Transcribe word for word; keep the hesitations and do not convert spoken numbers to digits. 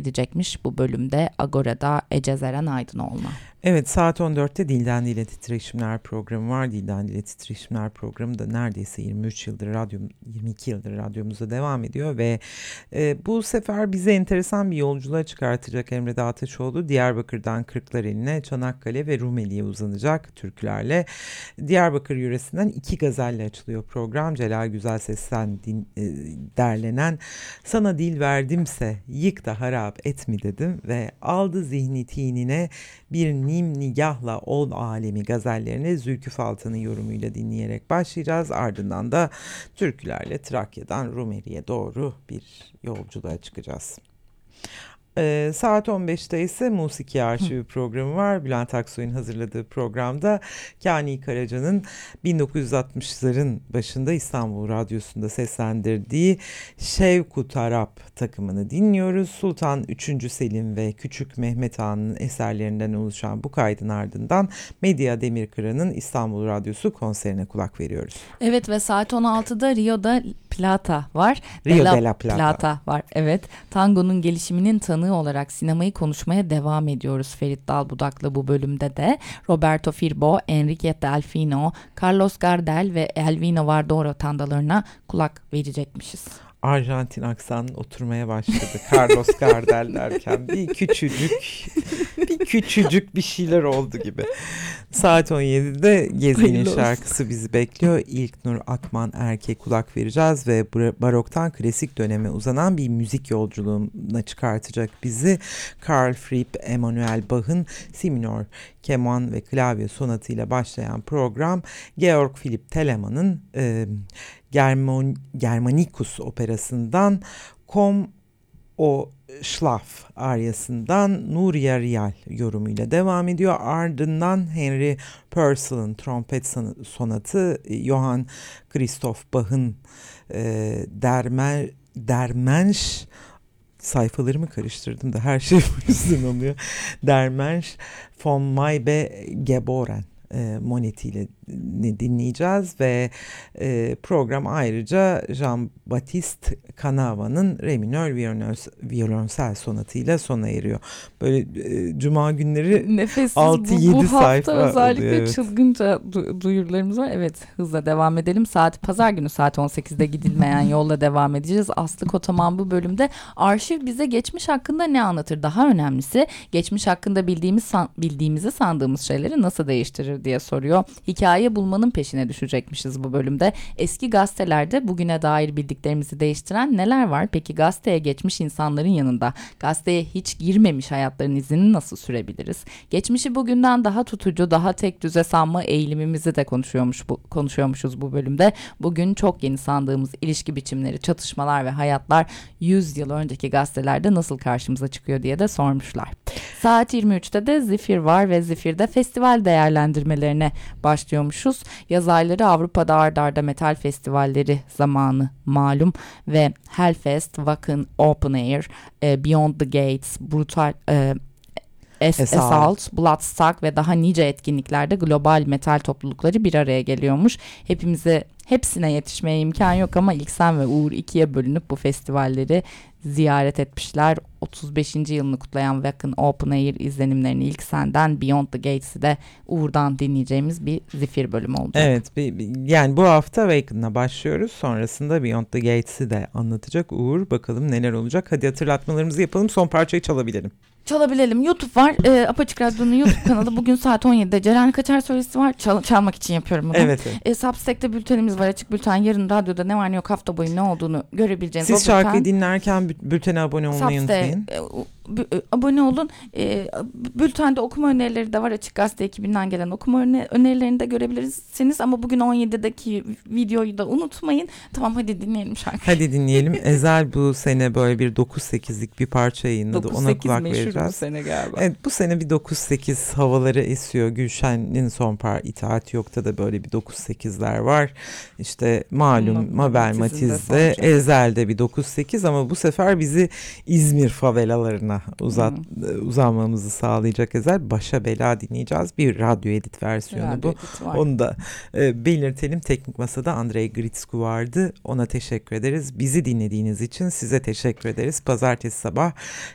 edecekmiş bu bölümde Agora'da Ece Zeren Aydınoğlu'na. Evet, saat on dörtte Dilden Dile Titreşimler programı var. Dilden Dile Titreşimler programı da neredeyse yirmi üç yıldır radyo, yirmi iki yıldır radyomuzda devam ediyor ve e, bu sefer bize enteresan bir yolculuğa çıkartacak Emre Dağtaşoğlu. Diyarbakır'dan Kırklareli'ne, Çanakkale ve Rumeli'ye uzanacak türkülerle. Diyarbakır yöresinden iki gazelle açılıyor program. Celal Güzelses'ten din, e, derlenen "Sana dil verdimse yık da harap et mi" dedim ve aldı zihni tinine bir nim nigahla ol alemi gazellerini Zülkü Falta'nın yorumuyla dinleyerek başlayacağız. Ardından da türkülerle Trakya'dan Rumeli'ye doğru bir yolculuğa çıkacağız. Ee, saat on beşte ise Musiki Arşivi programı var. Bülent Aksoy'un hazırladığı programda Kani Karaca'nın bin dokuz yüz altmışların başında İstanbul Radyosu'nda seslendirdiği Şevkut Arap takımını dinliyoruz. Sultan üçüncü. Selim ve Küçük Mehmet Han'ın eserlerinden oluşan bu kaydın ardından Medya Demirkıran'ın İstanbul Radyosu konserine kulak veriyoruz. Evet ve saat on altıda Rio'da Plata var. Rio de la, de la Plata. Plata var. Evet. Tangonun gelişiminin tanığı olarak sinemayı konuşmaya devam ediyoruz Ferit Dalbudak'la bu bölümde de. Roberto Firpo, Enrique Delfino, Carlos Gardel ve Elvino Vardoro tandalarına kulak verecekmişiz. Arjantin aksanı oturmaya başladı. Carlos Gardel derken bir küçücük bir küçücük bir şeyler oldu gibi. Saat on yedide Gezgin'in şarkısı bizi bekliyor. İlknur Akman Erk'e kulak vereceğiz ve baroktan klasik döneme uzanan bir müzik yolculuğuna çıkartacak bizi. Carl Fripp, Emanuel Bach'ın Si minor keman ve klavye sonatıyla başlayan program Georg Philipp Telemann'ın e, German, Germanicus operasından Kom o Schlaf aryasından Nuria Rial yorumuyla devam ediyor. Ardından Henry Purcell'ın trompet sonatı, Johann Christoph Bach'ın e, Dermer, Dermensch, sayfalarımı karıştırdım da her şey bu yüzden oluyor. Dermensch von Maybe Geboren E, monetiyle dinleyeceğiz ve e, program ayrıca Jean-Baptiste Canava'nın Re minör violonsel sonatıyla sona eriyor. Böyle e, cuma günleri nefessiz altı bu, yedi bu sayfa hafta özellikle oluyor, evet. Çılgınca du- duyurularımız var. Evet, hızla devam edelim. Saat pazar günü saat on sekizde gidilmeyen yolla devam edeceğiz. Aslı Kotaman bu bölümde arşiv bize geçmiş hakkında ne anlatır? Daha önemlisi geçmiş hakkında bildiğimiz san- bildiğimizi sandığımız şeyleri nasıl değiştirir diye soruyor. Hikaye bulmanın peşine düşecekmişiz bu bölümde. Eski gazetelerde bugüne dair bildiklerimizi değiştiren neler var? Peki gazeteye geçmiş insanların yanında gazeteye hiç girmemiş hayatların izini nasıl sürebiliriz? Geçmişi bugünden daha tutucu, daha tek düze sanma eğilimimizi de konuşuyormuş bu, konuşuyormuşuz bu bölümde. Bugün çok yeni sandığımız ilişki biçimleri, çatışmalar ve hayatlar yüz yıl önceki gazetelerde nasıl karşımıza çıkıyor diye de sormuşlar. Saat yirmi üçte de Zifir var ve Zifir'de festival değerlendirmelerine başlıyormuşuz. Yaz ayları Avrupa'da ard arda metal festivalleri zamanı malum ve Hellfest, Wacken, Open Air, e, Beyond the Gates, Brutal e, Es- Assault, Bloodstock ve daha nice etkinliklerde global metal toplulukları bir araya geliyormuş. Hepimize hepsine yetişmeye imkan yok ama İlksen ve Uğur ikiye bölünüp bu festivalleri ziyaret etmişler. otuz beşinci yılını kutlayan Wacken Open Air izlenimlerini İlksen'den, Beyond the Gates'i de Uğur'dan dinleyeceğimiz bir Zifir bölümü olacak. Evet, bir, bir, yani bu hafta Wacken'la başlıyoruz. Sonrasında Beyond the Gates'i de anlatacak Uğur. Bakalım neler olacak. Hadi hatırlatmalarımızı yapalım. Son parçayı çalabilelim. Çalabilelim. YouTube var. E, Apaçık Radyo'nun YouTube kanalı. Bugün saat on yedide Ceren Kaçar Solisi var. Çal- çalmak için yapıyorum bunu. Evet. evet. E, Substack'te bültenimiz var. Açık bülten. Yarın radyoda ne var ne yok hafta boyu ne olduğunu görebileceğiniz. Siz şarkıyı dinlerken bültene abone olmayı unutmayın. E, abone olun. E, bültende okuma önerileri de var. Açık Gazete ekibinden gelen okuma öne- önerilerini de görebilirsiniz. Ama bugün on yedideki videoyu da unutmayın. Tamam, hadi dinleyelim şarkıyı. Hadi dinleyelim. Ezel bu sene böyle bir dokuz sekizlik bir parça yayınladı. Ona kulak vereceğiz. Bu sene galiba. Evet, bu sene bir dokuz sekiz havaları esiyor. Gülşen'in son par İtaat Yok'ta da böyle bir dokuz sekizler var. İşte malum Mabel Matiz'de, Ezel'de bir dokuz sekiz ama bu sefer bizi İzmir favelalarına uzat, hmm. uzanmamızı sağlayacak Ezel. Başa Bela dinleyeceğiz. Bir radyo edit versiyonu radyo bu. Edit Onu da e, belirtelim. Teknik Masa'da Andrei Gritsku vardı. Ona teşekkür ederiz. Bizi dinlediğiniz için size teşekkür ederiz. Pazartesi sabah